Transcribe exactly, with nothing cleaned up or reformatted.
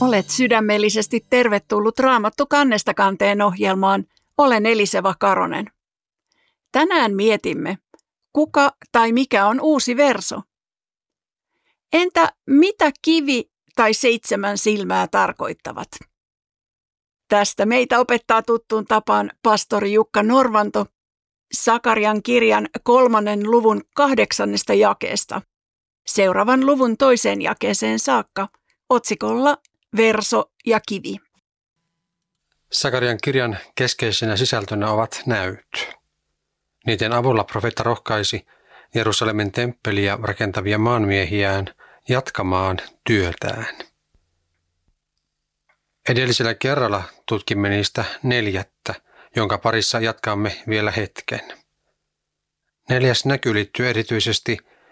Olet sydämellisesti tervetullut Raamattu kannesta kanteen ohjelmaan. Olen Eliseva Karonen. Tänään mietimme, kuka tai mikä on uusi verso. Entä mitä kivi tai seitsemän silmää tarkoittavat? Tästä meitä opettaa tuttuun tapaan pastori Jukka Norvanto Sakarian kirjan kolmannen luvun kahdeksannesta jakeesta. Seuraavan luvun toiseen jakeeseen saakka otsikolla Verso ja kivi. Sakarian kirjan keskeisenä sisältönä ovat näyt. Niiden avulla profeetta rohkaisi Jerusalemin temppeliä rakentavia maanmiehiään jatkamaan työtään. Edellisellä kerralla tutkimme niistä neljättä, jonka parissa jatkamme vielä hetken. Neljäs näky liittyy erityisesti